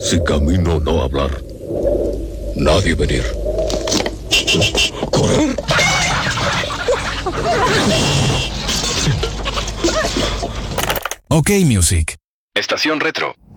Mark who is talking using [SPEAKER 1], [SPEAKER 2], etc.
[SPEAKER 1] Si camino no hablar, nadie venir. ¿Correr?
[SPEAKER 2] OK Music.
[SPEAKER 3] Estación Retro.